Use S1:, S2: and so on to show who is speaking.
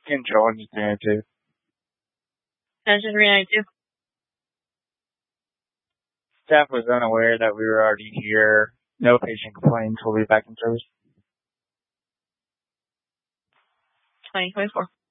S1: Controlling the 392.
S2: Attention 392.
S1: Staff was unaware that we were already here. No patient complaints. We'll be back in service.
S2: 2024.